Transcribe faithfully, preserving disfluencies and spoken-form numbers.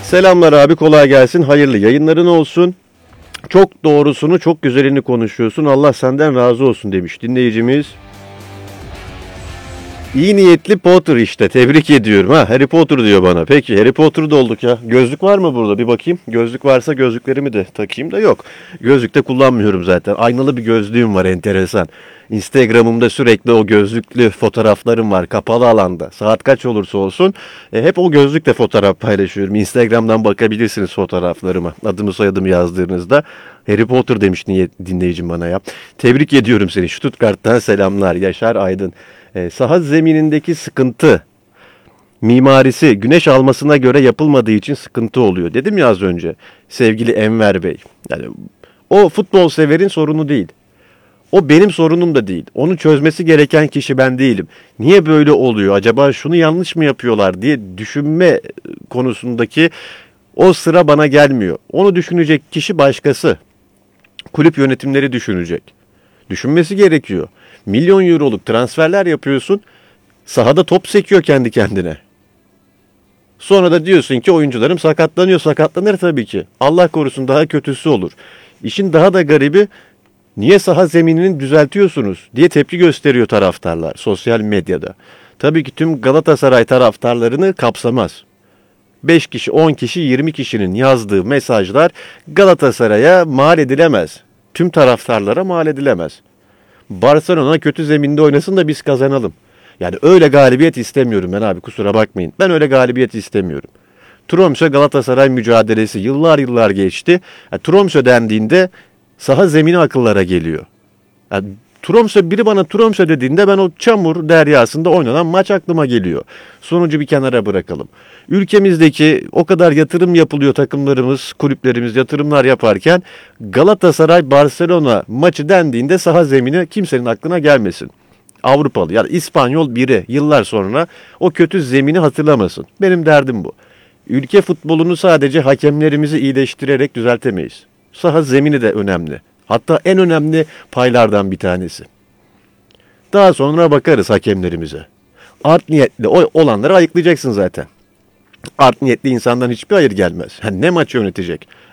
Selamlar abi, kolay gelsin. Hayırlı yayınların olsun. Çok doğrusunu, çok güzelini konuşuyorsun. Allah senden razı olsun demiş dinleyicimiz. İyi niyetli Potter işte. Tebrik ediyorum. Ha, Harry Potter diyor bana. Peki Harry Potter'da olduk ya. Gözlük var mı burada? Bir bakayım. Gözlük varsa gözlüklerimi de takayım da yok. Gözlük de kullanmıyorum zaten. Aynalı bir gözlüğüm var, enteresan. Instagram'ımda sürekli o gözlüklü fotoğraflarım var. Kapalı alanda. Saat kaç olursa olsun. E, hep o gözlükle fotoğraf paylaşıyorum. Instagram'dan bakabilirsiniz fotoğraflarıma. Adımı soyadımı yazdığınızda. Harry Potter demiş niye dinleyicim bana ya. Tebrik ediyorum seni. Stuttgart'tan selamlar. Yaşar Aydın. E, saha zeminindeki sıkıntı, mimarisi güneş almasına göre yapılmadığı için sıkıntı oluyor. Dedim ya az önce sevgili Enver Bey. Yani o futbol severin sorunu değil. O benim sorunum da değil. Onu çözmesi gereken kişi ben değilim. Niye böyle oluyor? Acaba şunu yanlış mı yapıyorlar diye düşünme konusundaki o sıra bana gelmiyor. Onu düşünecek kişi başkası. Kulüp yönetimleri düşünecek. Düşünmesi gerekiyor. Milyon euroluk transferler yapıyorsun. Sahada top sekiyor kendi kendine. Sonra da diyorsun ki oyuncularım sakatlanıyor. Sakatlanır tabii ki. Allah korusun, daha kötüsü olur. İşin daha da garibi, niye saha zeminini düzeltiyorsunuz diye tepki gösteriyor taraftarlar sosyal medyada. Tabii ki tüm Galatasaray taraftarlarını kapsamaz. beş kişi, on kişi, yirmi kişinin yazdığı mesajlar Galatasaray'a mal edilemez. Tüm taraftarlara mal edilemez. Barcelona kötü zeminde oynasın da biz kazanalım. Yani öyle galibiyet istemiyorum ben abi, kusura bakmayın. Ben öyle galibiyet istemiyorum. Tromsø Galatasaray mücadelesi yıllar yıllar geçti. Yani Tromsø dendiğinde saha zemini akıllara geliyor. Yani Tromsø, biri bana Tromsø dediğinde ben o çamur deryasında oynanan maç aklıma geliyor. Sonucu bir kenara bırakalım. Ülkemizdeki o kadar yatırım yapılıyor, takımlarımız, kulüplerimiz yatırımlar yaparken Galatasaray Barcelona maçı dendiğinde saha zemini kimsenin aklına gelmesin. Avrupalı ya da İspanyol biri yıllar sonra o kötü zemini hatırlamasın. Benim derdim bu. Ülke futbolunu sadece hakemlerimizi iyileştirerek düzeltemeyiz. Saha zemini de önemli. Hatta en önemli paylardan bir tanesi. Daha sonra bakarız hakemlerimize. Art niyetli olanları ayıklayacaksın zaten. Art niyetli insandan hiçbir hayır gelmez. Yani ne maç yönetecek?